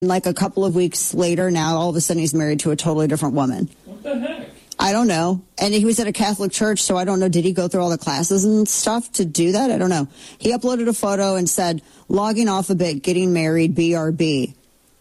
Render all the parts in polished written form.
Like a couple of weeks later, now all of a sudden he's married to a totally different woman. What the heck? I don't know. And he was at a Catholic church, so I don't know. Did he go through all the classes and stuff to do that? I don't know. He uploaded a photo and said, logging off a bit, getting married, BRB.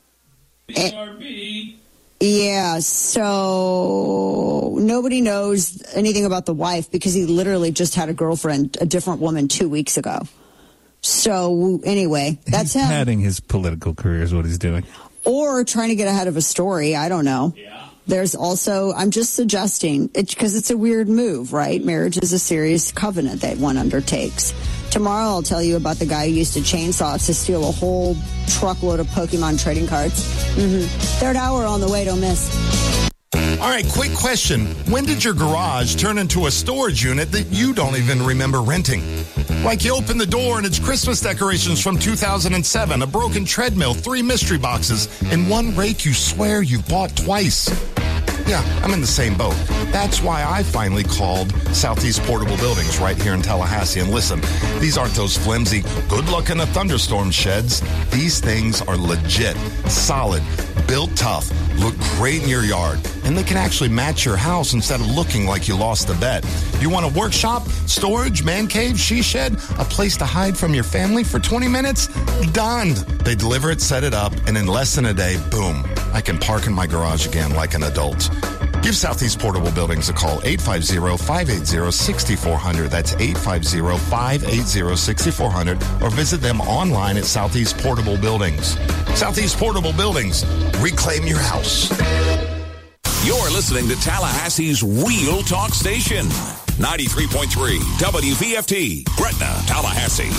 BRB? Yeah, so nobody knows anything about the wife because he literally just had a girlfriend, a different woman 2 weeks ago. So anyway, that's him. He's padding his political career is what he's doing. Or trying to get ahead of a story. I don't know. Yeah. There's also, I'm just suggesting, because it's a weird move, right? Marriage is a serious covenant that one undertakes. Tomorrow I'll tell you about the guy who used to chainsaw to steal a whole truckload of Pokemon trading cards. Third hour on the way, don't miss. All right, quick question. When did your garage turn into a storage unit that you don't even remember renting? Like you open the door and it's Christmas decorations from 2007, a broken treadmill, 3 mystery boxes, and one rake you swear you've bought twice. Yeah, I'm in the same boat. That's why I finally called Southeast Portable Buildings right here in Tallahassee. And listen, these aren't those flimsy, good luck in a thunderstorm sheds. These things are legit, solid, built tough, look great in your yard, and they can actually match your house instead of looking like you lost a bet. You want a workshop, storage, man cave, she shed, a place to hide from your family for 20 minutes? Done. They deliver it, set it up, and in less than a day, boom, I can park in my garage again like an adult. Give Southeast Portable Buildings a call, 850-580-6400. That's 850-580-6400. Or visit them online at Southeast Portable Buildings. Southeast Portable Buildings. Reclaim your house. You're listening to Tallahassee's Real Talk Station. 93.3 WVFT, Gretna, Tallahassee.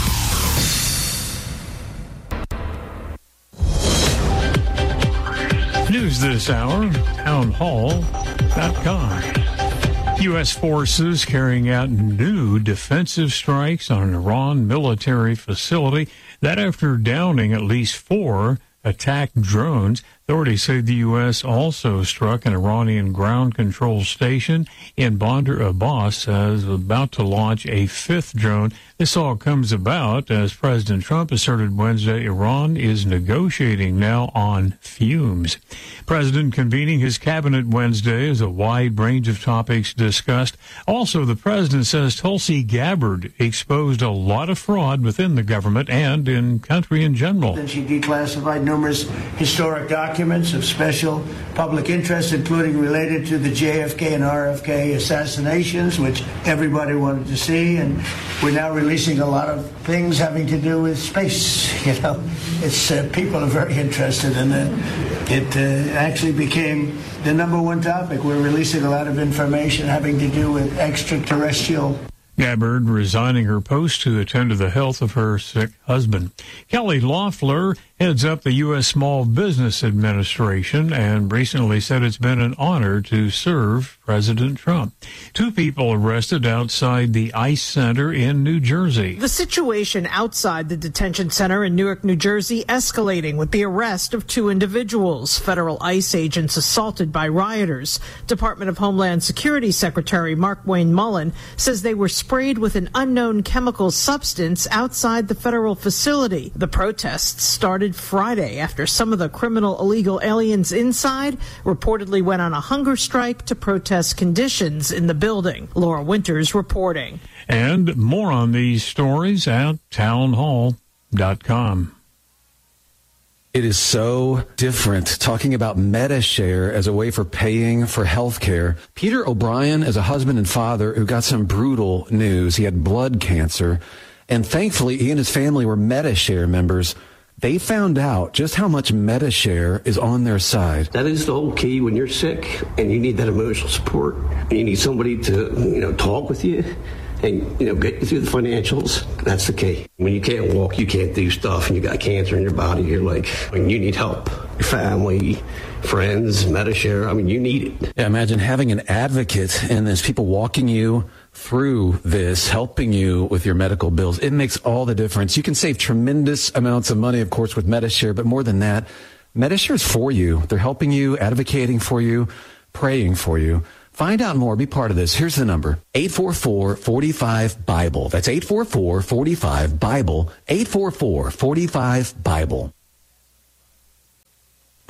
News this hour, townhall.com. U.S. forces carrying out new defensive strikes on an Iran military facility. That after downing at least 4 attack drones. Authorities say the U.S. also struck an Iranian ground control station in Bandar Abbas as about to launch a 5th drone. This all comes about as President Trump asserted Wednesday Iran is negotiating now on fumes. President convening his cabinet Wednesday as a wide range of topics discussed. Also, the president says Tulsi Gabbard exposed a lot of fraud within the government and in country in general. She declassified numerous historic documents of special public interest, including related to the JFK and RFK assassinations, which everybody wanted to see. And we're now releasing a lot of things having to do with space. You know, it's people are very interested in it. It actually became the number one topic. We're releasing a lot of information having to do with extraterrestrial. Gabbard resigning her post to attend to the health of her sick husband. Kelly Loeffler heads up the U.S. Small Business Administration and recently said it's been an honor to serve President Trump. 2 people arrested outside the ICE Center in New Jersey. The situation outside the detention center in Newark, New Jersey, escalating with the arrest of 2 individuals. Federal ICE agents assaulted by rioters. Department of Homeland Security Secretary Mark Wayne Mullen says they were sprayed with an unknown chemical substance outside the federal facility. The protests started Friday after some of the criminal illegal aliens inside reportedly went on a hunger strike to protest conditions in the building. Laura Winters reporting. And more on these stories at townhall.com. It is so different talking about MediShare as a way for paying for health care. Peter O'Brien is a husband and father who got some brutal news. He had blood cancer, and thankfully he and his family were MediShare members. They found out just how much MediShare is on their side. That is the whole key when you're sick and you need that emotional support. You need somebody to, talk with you and, get you through the financials. That's the key. When you can't walk, you can't do stuff, and you got cancer in your body, you're like, you need help. Your family, friends, MediShare, you need it. Yeah, imagine having an advocate and there's people walking you through this, helping you with your medical bills. It makes all the difference. You can save tremendous amounts of money, of course, with MediShare, but more than that, MediShare is for you. They're helping you, advocating for you, praying for you. Find out more. Be part of this. Here's the number, 844-45-BIBLE. That's 844-45-BIBLE, 844-45-BIBLE.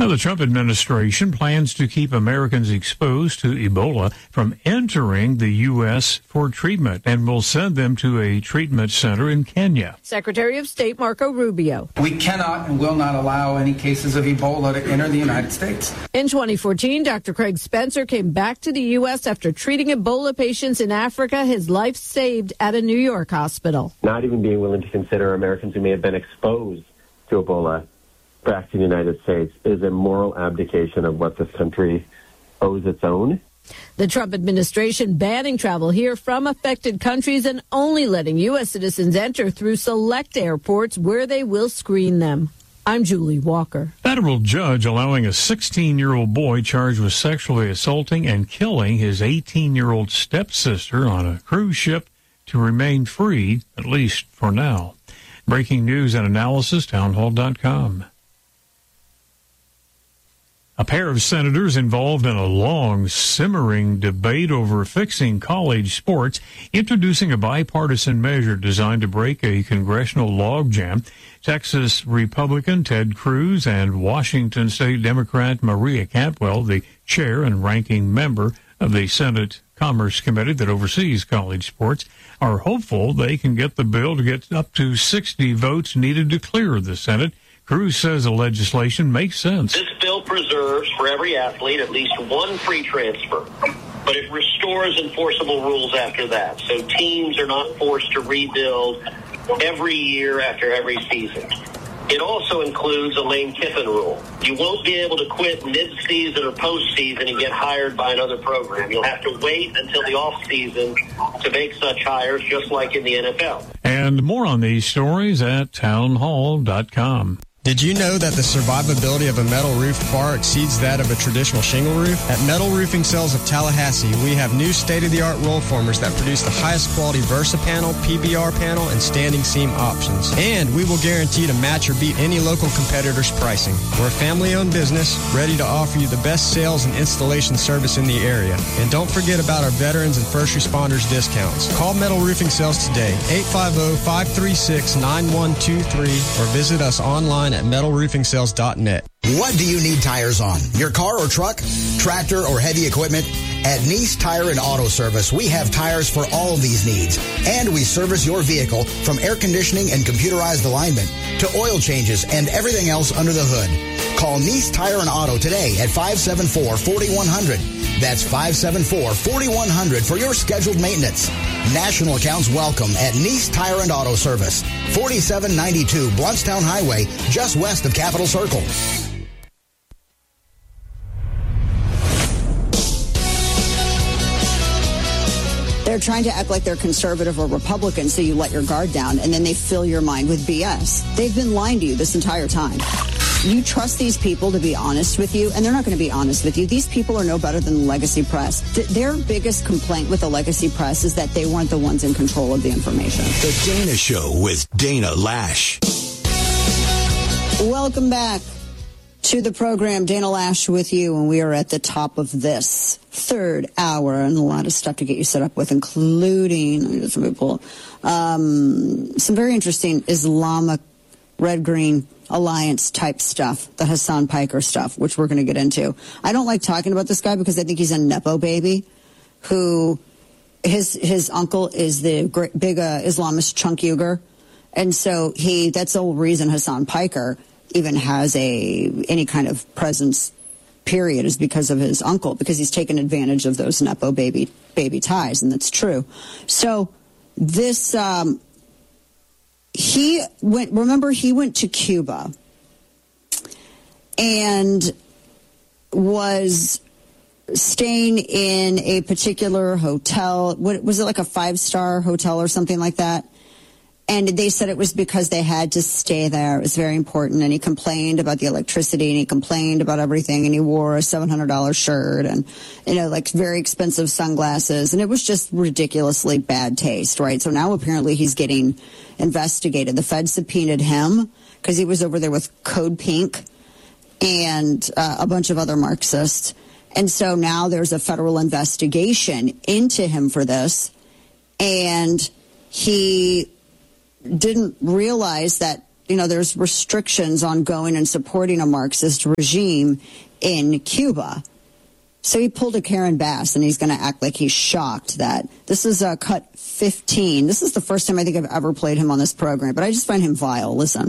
Now, the Trump administration plans to keep Americans exposed to Ebola from entering the U.S. for treatment and will send them to a treatment center in Kenya. Secretary of State Marco Rubio. We cannot and will not allow any cases of Ebola to enter the United States. In 2014, Dr. Craig Spencer came back to the U.S. after treating Ebola patients in Africa. His life saved at a New York hospital. Not even being willing to consider Americans who may have been exposed to Ebola back to the United States is a moral abdication of what this country owes its own. The Trump administration banning travel here from affected countries and only letting U.S. citizens enter through select airports where they will screen them. I'm Julie Walker. Federal judge allowing a 16-year-old boy charged with sexually assaulting and killing his 18-year-old stepsister on a cruise ship to remain free, at least for now. Breaking news and analysis, townhall.com. A pair of senators involved in a long, simmering debate over fixing college sports, introducing a bipartisan measure designed to break a congressional logjam. Texas Republican Ted Cruz and Washington State Democrat Maria Cantwell, the chair and ranking member of the Senate Commerce Committee that oversees college sports, are hopeful they can get the bill to get up to 60 votes needed to clear the Senate. Cruz says the legislation makes sense. This bill preserves for every athlete at least one free transfer, but it restores enforceable rules after that. So teams are not forced to rebuild every year after every season. It also includes a Lane Kiffin rule. You won't be able to quit mid-season or postseason and get hired by another program. You'll have to wait until the off-season to make such hires, just like in the NFL. And more on these stories at townhall.com. Did you know that the survivability of a metal roof far exceeds that of a traditional shingle roof? At Metal Roofing Sales of Tallahassee, we have new state-of-the-art roll formers that produce the highest quality Versa panel, PBR panel, and standing seam options. And we will guarantee to match or beat any local competitor's pricing. We're a family-owned business, ready to offer you the best sales and installation service in the area. And don't forget about our veterans and first responders discounts. Call Metal Roofing Sales today, 850-536-9123, or visit us online at metalroofingSales.net. What do you need tires on? Your car or truck, tractor or heavy equipment? At Nice Tire and Auto Service, we have tires for all of these needs. And we service your vehicle from air conditioning and computerized alignment to oil changes and everything else under the hood. Call Nice Tire and Auto today at 574-4100. That's 574-4100 for your scheduled maintenance. National accounts welcome at Nice Tire and Auto Service, 4792 Bluntstown Highway, just west of Capitol Circle. They're trying to act like they're conservative or Republican, so you let your guard down, and then they fill your mind with BS. They've been lying to you this entire time. You trust these people to be honest with you, and they're not going to be honest with you. These people are no better than the legacy press. Their biggest complaint with the legacy press is that they weren't the ones in control of the information. The Dana Show with Dana Lash. Welcome back to the program. Dana Lash with you, and we are at the top of this third hour, and a lot of stuff to get you set up with, including some very interesting Islamic Red-Green Alliance type stuff, the Hassan Piker stuff, which we're going to get into. I don't like talking about this guy because I think he's a Nepo baby who his uncle is the big Islamist Chunk Uyghur. And so that's the whole reason Hassan Piker even has any kind of presence, period, is because of his uncle, because he's taken advantage of those Nepo baby ties, and that's true. So this he went to Cuba and was staying in a particular hotel. What was it, like a 5-star hotel or something like that? And they said it was because they had to stay there. It was very important. And he complained about the electricity, and he complained about everything. And he wore a $700 shirt and, like very expensive sunglasses. And it was just ridiculously bad taste, right? So now apparently he's getting investigated. The Fed subpoenaed him because he was over there with Code Pink and a bunch of other Marxists. And so now there's a federal investigation into him for this. And he didn't realize that there's restrictions on going and supporting a Marxist regime in Cuba. So he pulled a Karen Bass, and he's going to act like he's shocked that this is cut 15. This is the first time I think I've ever played him on this program, but I just find him vile. Listen.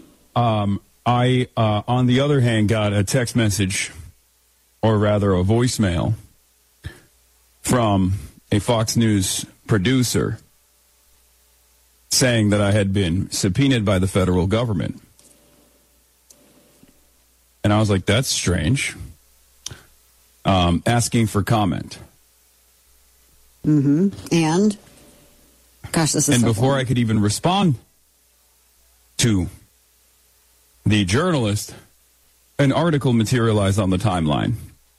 I, on the other hand, got a text message, or rather a voicemail, from a Fox News producer saying that I had been subpoenaed by the federal government. And I was like, that's strange. Asking for comment. And? Gosh, this is And so before funny. I could even respond to the journalist, an article materialized on the timeline.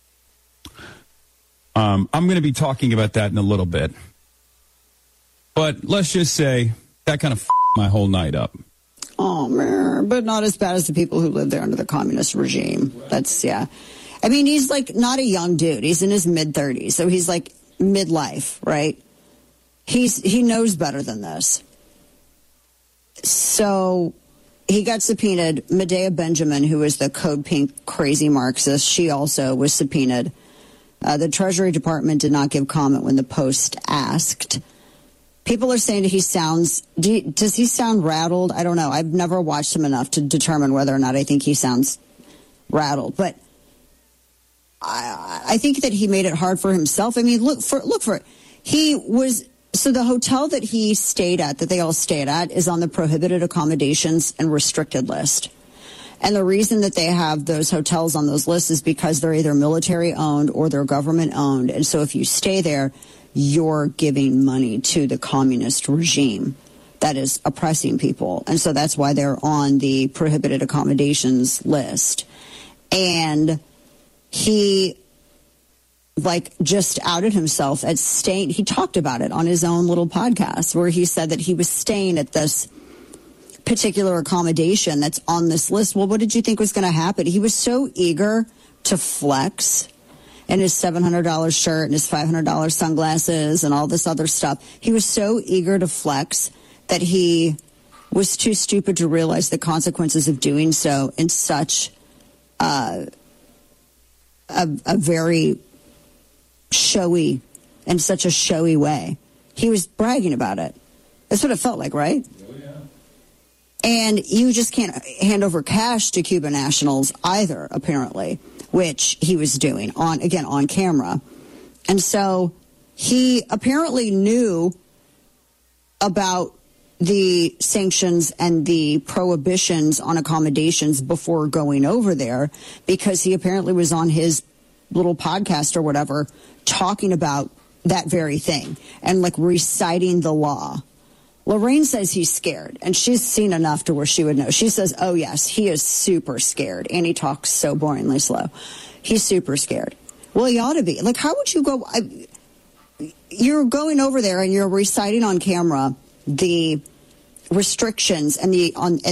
I'm going to be talking about that in a little bit. But let's just say that kind of my whole night up. Oh, man. But not as bad as the people who live there under the communist regime. That's, yeah. I mean, he's like not a young dude. He's in his mid-30s. So he's like midlife, right? He knows better than this. So he got subpoenaed. Medea Benjamin, who is the Code Pink crazy Marxist, she also was subpoenaed. The Treasury Department did not give comment when the Post asked. People are saying that he sounds... does he sound rattled? I don't know. I've never watched him enough to determine whether or not I think he sounds rattled. But I think that he made it hard for himself. I mean, look for it. He was... So the hotel that he stayed at, that they all stayed at, is on the prohibited accommodations and restricted list. And the reason that they have those hotels on those lists is because they're either military owned or they're government owned. And so if you stay there, you're giving money to the communist regime that is oppressing people. And so that's why they're on the prohibited accommodations list. And he just outed himself as staying. He talked about it on his own little podcast where he said that he was staying at this particular accommodation that's on this list. Well, what did you think was going to happen? He was so eager to flex in his $700 shirt and his $500 sunglasses and all this other stuff. He was so eager to flex that he was too stupid to realize the consequences of doing so in such a very showy, in such a showy way. He was bragging about it. That's what it felt like, right? Oh, yeah. And you just can't hand over cash to Cuban nationals either, apparently, which he was doing on camera. And so he apparently knew about the sanctions and the prohibitions on accommodations before going over there, because he apparently was on his little podcast or whatever talking about that very thing and reciting the law. Lorraine says he's scared, and she's seen enough to where she would know. She says, oh, yes, he is super scared, and he talks so boringly slow. He's super scared. Well, he ought to be. How would you go? You're going over there, and you're reciting on camera the restrictions and the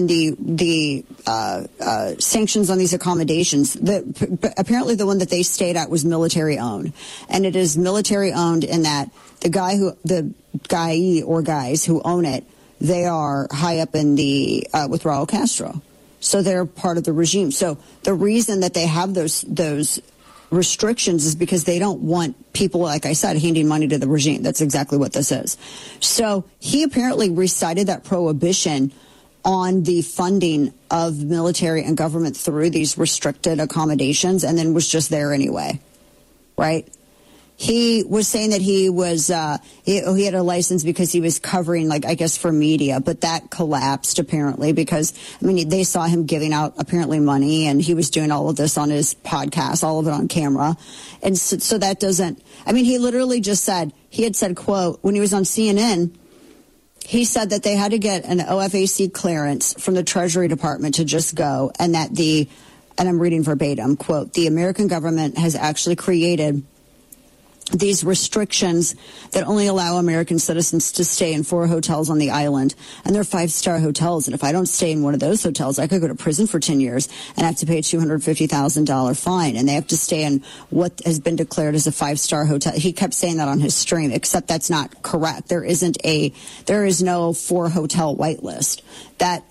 sanctions on these accommodations. Apparently the one that they stayed at was military owned, and it is military owned in that the guy or guys who own it, they are high up in the with Raul Castro, so they're part of the regime. So the reason that they have those restrictions is because they don't want people, like I said, handing money to the regime. That's exactly what this is. So he apparently recited that prohibition on the funding of military and government through these restricted accommodations, and then was just there anyway, right? He was saying that he was he had a license because he was covering, for media, but that collapsed apparently because, they saw him giving out apparently money, and he was doing all of this on his podcast, all of it on camera. And so that doesn't, he literally just said, he had said, quote, when he was on CNN, he said that they had to get an OFAC clearance from the Treasury Department to just go, and that and I'm reading verbatim, quote, the American government has actually created these restrictions that only allow American citizens to stay in 4 hotels on the island, and they're 5-star hotels. And if I don't stay in one of those hotels, I could go to prison for 10 years and have to pay a $250,000 fine. And they have to stay in what has been declared as a 5-star hotel. He kept saying that on his stream, except that's not correct. There is no 4 hotel whitelist. That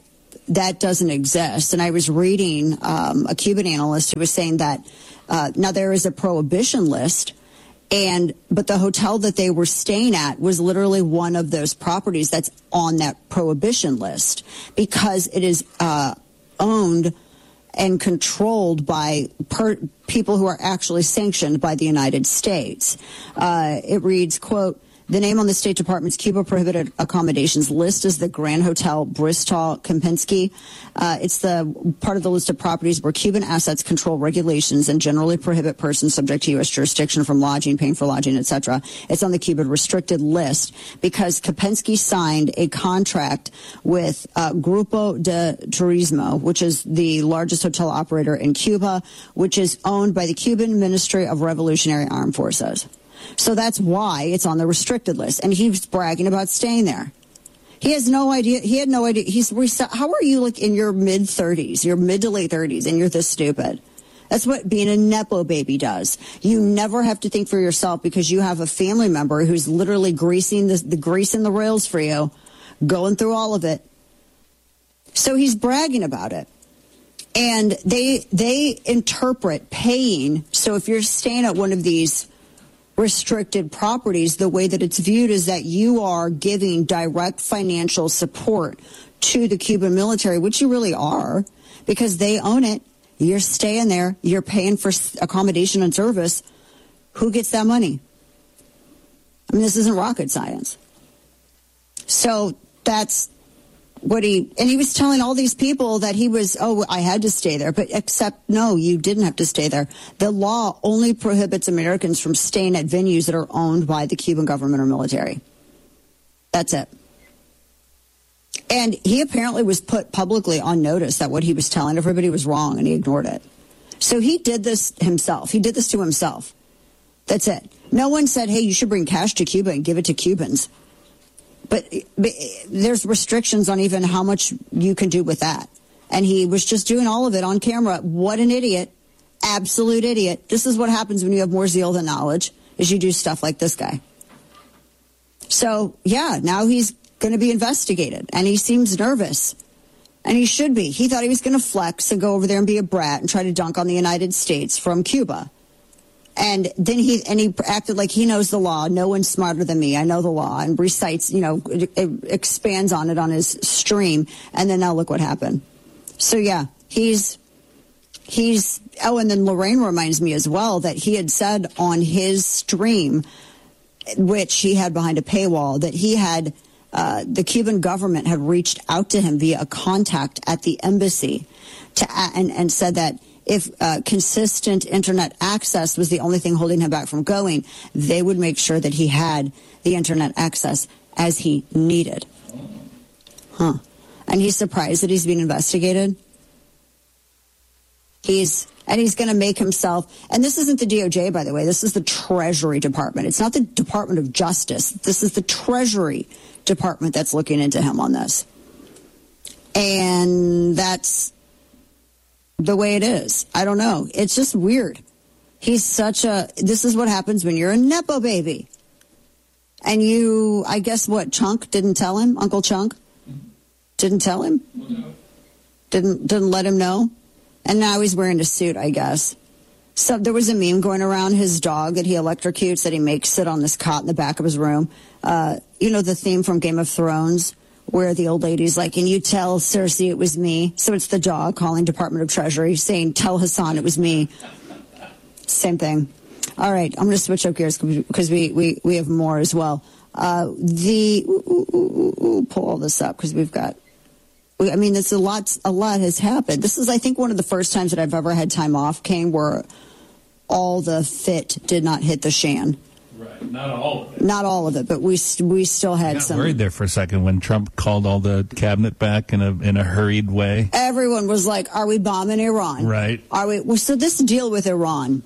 that doesn't exist. And I was reading a Cuban analyst who was saying that now there is a prohibition list, but the hotel that they were staying at was literally one of those properties that's on that prohibition list because it is owned and controlled by people who are actually sanctioned by the United States. It reads, quote, the name on the State Department's Cuba prohibited accommodations list is the Grand Hotel Bristol Kempinski. It's the part of the list of properties where Cuban assets control regulations and generally prohibit persons subject to U.S. jurisdiction from lodging, paying for lodging, etc. It's on the Cuban restricted list because Kempinski signed a contract with Grupo de Turismo, which is the largest hotel operator in Cuba, which is owned by the Cuban Ministry of Revolutionary Armed Forces. So that's why it's on the restricted list. And he was bragging about staying there. He has no idea. He had no idea. How are you like in your mid-30s, your mid to late 30s, and you're this stupid? That's what being a Nepo baby does. You never have to think for yourself because you have a family member who's literally greasing the rails for you, going through all of it. So he's bragging about it. And they interpret paying. So if you're staying at one of these restricted properties, the way that it's viewed is that you are giving direct financial support to the Cuban military, which you really are, because they own it. You're staying there. You're paying for accommodation and service. Who gets that money? I mean, this isn't rocket science. So that's what he was telling all these people that I had to stay there, but except no, you didn't have to stay there. The law only prohibits Americans from staying at venues that are owned by the Cuban government or military. That's it. And he apparently was put publicly on notice that what he was telling everybody was wrong, and he ignored it. So he did this himself. He did this to himself. That's it. No one said, hey, you should bring cash to Cuba and give it to Cubans. But there's restrictions on even how much you can do with that. And he was just doing all of it on camera. What an idiot. Absolute idiot. This is what happens when you have more zeal than knowledge, is you do stuff like this guy. So, yeah, now he's going to be investigated. And he seems nervous. And he should be. He thought he was going to flex and go over there and be a brat and try to dunk on the United States from Cuba. And then he acted like he knows the law. No one's smarter than me. I know the law, and recites, expands on it on his stream. And then now look what happened. So yeah, he's. Oh, and then Lorraine reminds me as well that he had said on his stream, which he had behind a paywall, that he had the Cuban government had reached out to him via a contact at the embassy and said that if consistent internet access was the only thing holding him back from going, they would make sure that he had the internet access as he needed. And he's surprised that he's being investigated. He's going to make himself, and this isn't the DOJ, by the way, this is the Treasury Department. It's not the Department of Justice. This is the Treasury Department that's looking into him on this. And that's the way it is. I don't know. It's just weird. This is what happens when you're a Nepo baby. And I guess what, Chunk didn't tell him? Uncle Chunk? Didn't tell him? Didn't let him know? And now he's wearing a suit, I guess. So there was a meme going around his dog that he electrocutes, that he makes sit on this cot in the back of his room. The theme from Game of Thrones, where the old lady's like, can you tell Cersei it was me? So it's the dog calling Department of Treasury saying, tell Hassan it was me. Same thing. All right, I'm going to switch up gears because we have more as well. Pull all this up because it's a lot has happened. This is, I think, one of the first times that I've ever had time off, Kane, where all the fit did not hit the shan. Right, not all of it. Not all of it, but we still had some. I got worried there for a second when Trump called all the cabinet back in a hurried way. Everyone was like, "Are we bombing Iran? Right? Are we?" Well, so this deal with Iran,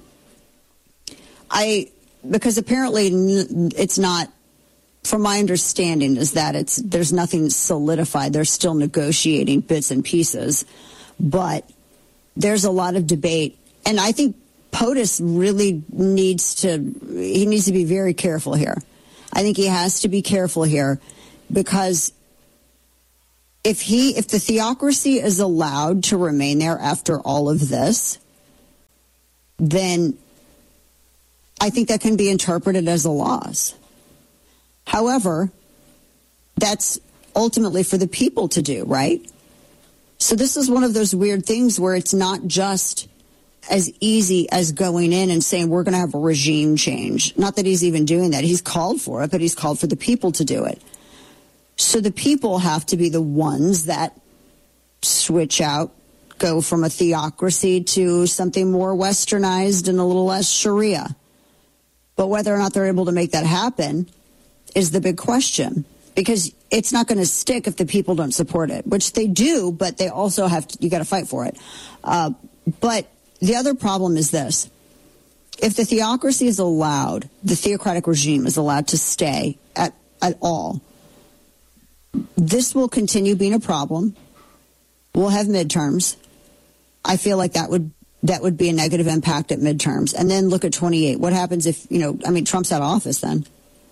because apparently it's not. From my understanding, is that there's nothing solidified. They're still negotiating bits and pieces, but there's a lot of debate, and I think POTUS really needs to be very careful here. I think he has to be careful here because if the theocracy is allowed to remain there after all of this, then I think that can be interpreted as a loss. However, that's ultimately for the people to do, right? So this is one of those weird things where it's not just as easy as going in and saying we're going to have a regime change. Not that he's even doing that. He's called for it, but he's called for the people to do it. So the people have to be the ones that switch out, go from a theocracy to something more westernized and a little less Sharia. But whether or not they're able to make that happen is the big question, because it's not going to stick if the people don't support it, which they do, but they also have to, you got to fight for it. But the other problem is this. If the theocracy is allowed, the theocratic regime is allowed to stay at all, this will continue being a problem. We'll have midterms. I feel like that would be a negative impact at midterms. And then look at 28. What happens if, Trump's out of office then?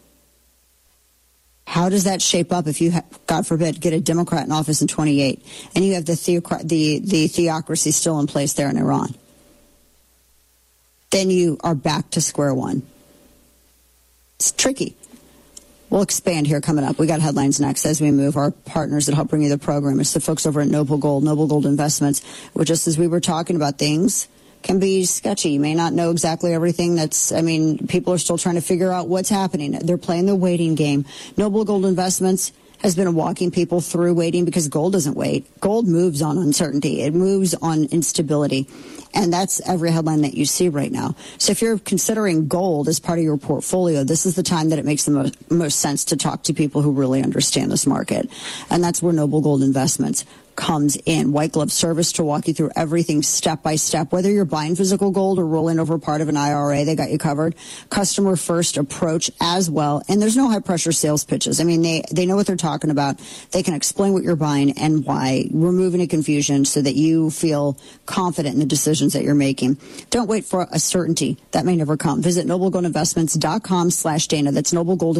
How does that shape up if you, God forbid, get a Democrat in office in 28 and you have the theocracy still in place there in Iran? Then you are back to square one. It's tricky. We'll expand here coming up. We got headlines next as we move. Our partners that help bring you the program. It's the folks over at Noble Gold Investments, which, just as we were talking about, things can be sketchy. You may not know exactly everything people are still trying to figure out what's happening. They're playing the waiting game. Noble Gold Investments has been walking people through waiting because gold doesn't wait. Gold moves on uncertainty. It moves on instability. And that's every headline that you see right now. So if you're considering gold as part of your portfolio, this is the time that it makes the most sense to talk to people who really understand this market. And that's where Noble Gold Investments comes in. White glove service to walk you through everything step by step. Whether you're buying physical gold or rolling over part of an IRA, they got you covered. Customer first approach as well. And there's no high pressure sales pitches. They know what they're talking about. They can explain what you're buying and why, removing any confusion so that you feel confident in the decisions that you're making. Don't wait for a certainty. That may never come. Visit noblegoldinvestments.com/Dana. That's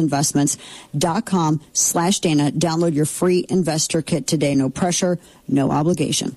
noblegoldinvestments.com/Dana. Download your free investor kit today. No pressure. No obligation.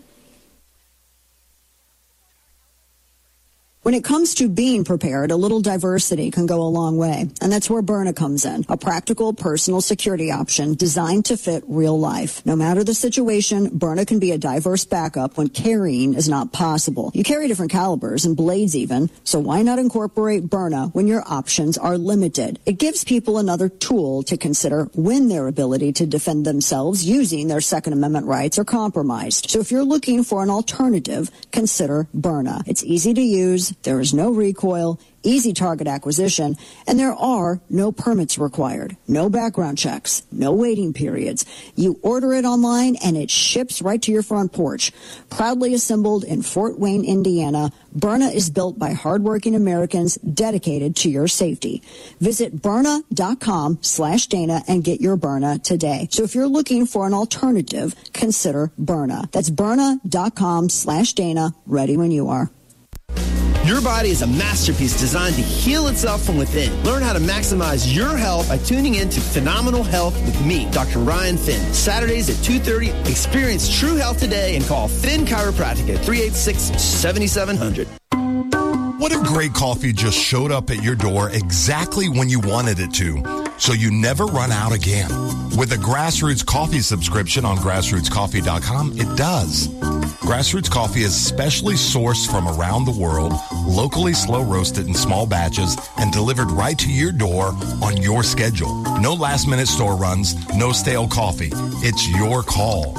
When it comes to being prepared, a little diversity can go a long way. And that's where Byrna comes in, a practical personal security option designed to fit real life. No matter the situation, Byrna can be a diverse backup when carrying is not possible. You carry different calibers and blades even, so why not incorporate Byrna when your options are limited? It gives people another tool to consider when their ability to defend themselves using their Second Amendment rights are compromised. So if you're looking for an alternative, consider Byrna. It's easy to use. There is no recoil, easy target acquisition, and there are no permits required, no background checks, no waiting periods. You order it online and it ships right to your front porch. Proudly assembled in Fort Wayne, Indiana, Byrna is built by hardworking Americans dedicated to your safety. Visit Byrna.com/Dana and get your Byrna today. So if you're looking for an alternative, consider Byrna. That's Byrna.com/Dana, ready when you are. Your body is a masterpiece designed to heal itself from within. Learn how to maximize your health by tuning in to Phenomenal Health with me, Dr. Ryan Finn. Saturdays at 2:30. Experience true health today and call Finn Chiropractic at 386-7700. What if great coffee just showed up at your door exactly when you wanted it to, so you never run out again? With a Grassroots Coffee subscription on grassrootscoffee.com, it does. Grassroots Coffee is specially sourced from around the world, locally slow roasted in small batches, and delivered right to your door on your schedule. No last-minute store runs, no stale coffee. It's your call.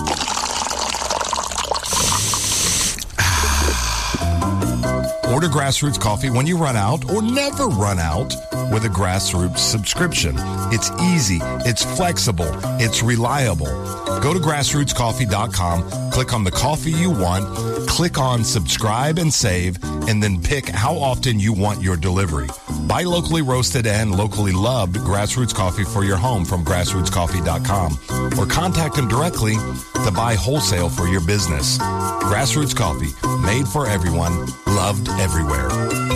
Order Grassroots Coffee when you run out or never run out with a Grassroots subscription. It's easy, it's flexible, it's reliable. Go to grassrootscoffee.com, click on the coffee you want, click on subscribe and save, and then pick how often you want your delivery. Buy locally roasted and locally loved Grassroots Coffee for your home from grassrootscoffee.com, or contact them directly to buy wholesale for your business. Grassroots Coffee, made for everyone, loved everywhere.